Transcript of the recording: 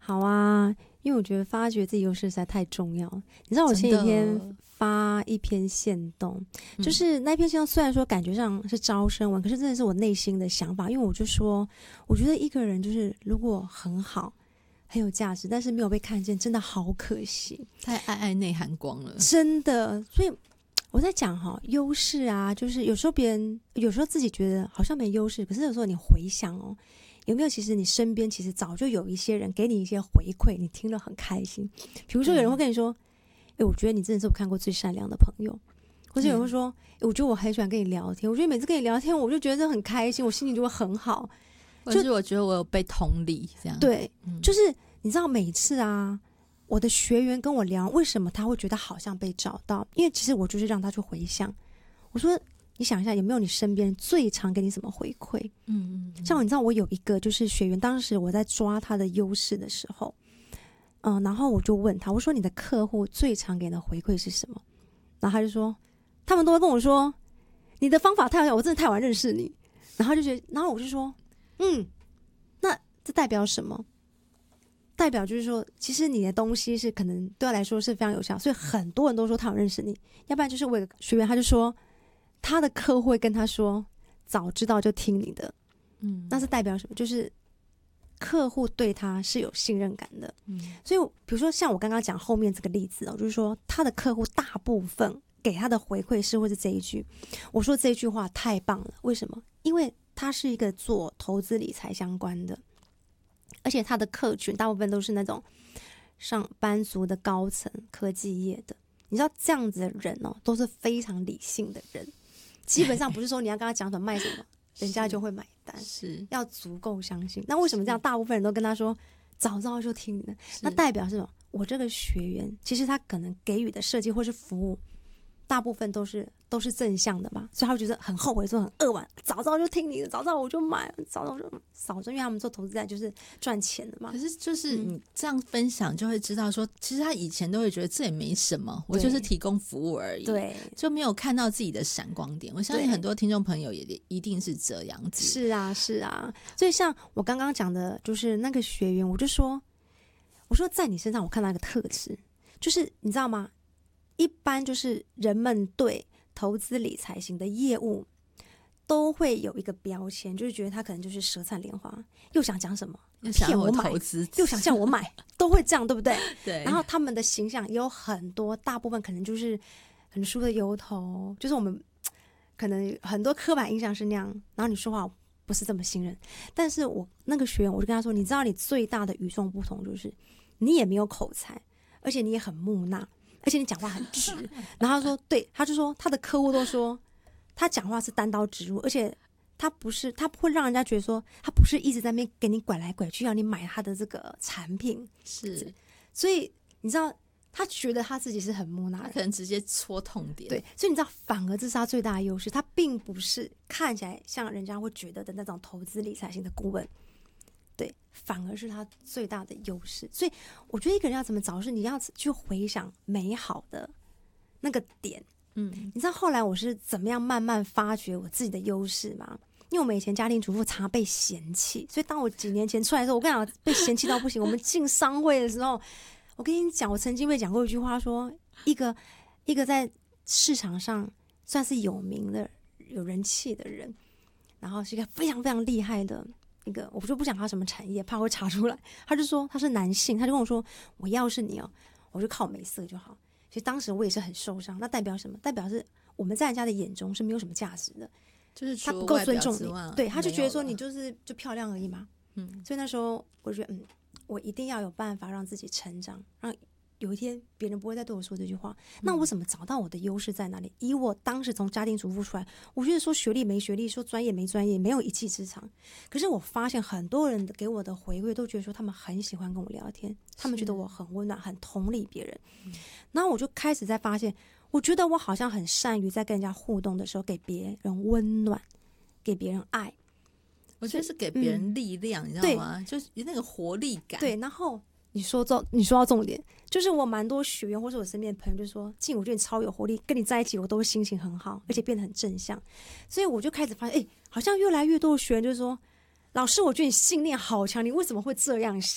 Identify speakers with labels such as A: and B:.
A: 好啊，因为我觉得发掘自己优势实在太重要了。你知道我前几天发一篇限动，就是那篇限动虽然说感觉上是招生文，可是真的是我内心的想法。因为我就说，我觉得一个人就是如果很好、很有价值，但是没有被看见，真的好可惜。
B: 太爱内涵光了，
A: 真的。所以我在讲优势啊，就是有时候别人有时候自己觉得好像没优势，可是有时候你回想有没有其实你身边其实早就有一些人给你一些回馈，你听了很开心。比如说有人会跟你说，我觉得你真的是我看过最善良的朋友，或者有人会说，我觉得我很喜欢跟你聊天，我觉得每次跟你聊天我就觉得很开心，我心情就会很好，
B: 或者是我觉得我有被同理这样。
A: 对，就是你知道每次啊，我的学员跟我聊为什么他会觉得好像被找到，因为其实我就是让他去回想，我说你想一下有没有你身边最常给你什么回馈。像你知道我有一个就是学员，当时我在抓他的优势的时候，然后我就问他，我说你的客户最常给你的回馈是什么？然后他就说他们都会跟我说你的方法太好，我真的太晚认识你。然后我就说那这代表什么？代表就是说其实你的东西是可能对他来说是非常有效，所以很多人都说他有认识你。要不然就是我有个学员他就说他的客户会跟他说早知道就听你的，那是代表什么？就是客户对他是有信任感的。所以比如说像我刚刚讲后面这个例子就是说他的客户大部分给他的回馈是会是这一句，我说这句话太棒了。为什么？因为他是一个做投资理财相关的，而且他的客群大部分都是那种上班族的高层科技业的。你知道这样子的人都是非常理性的人，基本上不是说你要跟他讲什么卖什么人家就会买单，
B: 是
A: 要足够相信。那为什么这样大部分人都跟他说早知道就听你的？那代表是什么？我这个学员其实他可能给予的设计或是服务大部分都是正向的嘛，所以他会觉得很后悔，说很扼腕，早知道就听你的，早知道我就买，早知道我就少挣，因为他们做投资就是赚钱的嘛。
B: 可是就是你这样分享就会知道说，其实他以前都会觉得这也没什么，我就是提供服务而已，
A: 对，
B: 就没有看到自己的闪光点。我相信很多听众朋友也一定是这样子。
A: 是啊，是啊。所以像我刚刚讲的，就是那个学员，我说在你身上我看到一个特质，就是你知道吗？一般就是人们对投资理财型的业务都会有一个标签，就是觉得他可能就是舌灿莲花，又想讲什么骗我买，又想叫我买，都会这样，对不对？
B: 对。
A: 然后他们的形象也有很多，大部分可能就是很梳的油头，就是我们可能很多刻板印象是那样。然后你说话不是这么信任，但是我那个学员，我就跟他说，你知道你最大的与众不同就是你也没有口才，而且你也很木讷，而且你讲话很直。然后他说对，他就说他的客户都说他讲话是单刀直入，而且他不会让人家觉得说他不是一直在那边给你拐来拐去要你买他的这个产品。
B: 是，
A: 所以你知道他觉得他自己是很木讷的，
B: 他可能直接戳痛点。
A: 对，所以你知道反而这是他最大的优势，他并不是看起来像人家会觉得的那种投资理财型的顾问，对，反而是他最大的优势。所以我觉得一个人要怎么找，是你要去回想美好的那个点。你知道后来我是怎么样慢慢发掘我自己的优势吗？因为我们以前家庭主妇常被嫌弃，所以当我几年前出来的时候，我跟你讲被嫌弃到不行。我们进商会的时候，我跟你讲，我曾经被讲过一句话说，一个在市场上算是有名的有人气的人，然后是一个非常非常厉害的一个，我就不讲他什么产业，怕会查出来。他就说他是男性，他就跟我说，我要是你我就靠美色就好。其实当时我也是很受伤，那代表什么？代表是我们在人家的眼中是没有什么价值的，
B: 就是
A: 他不够尊重你，对，他就觉得说你就漂亮而已嘛。所以那时候我就觉得，我一定要有办法让自己成长，让有一天别人不会再对我说这句话。那我怎么找到我的优势在哪里？以我当时从家庭主妇出来，我觉得说学历没学历，说专业没专业，没有一技之长。可是我发现很多人给我的回馈都觉得说他们很喜欢跟我聊天，他们觉得我很温暖，很同理别人。然后我就开始在发现，我觉得我好像很善于在跟人家互动的时候给别人温暖，给别人爱。
B: 我觉得是给别人力量，你知道吗？就是那个活力感。
A: 对，然后你说到重点，就是我蛮多学员或是我身边的朋友就说，静，我觉得你超有活力，跟你在一起我都心情很好，而且变得很正向。所以我就开始发现，好像越来越多的学员就说，老师，我觉得你信念好强，你为什么会这样想？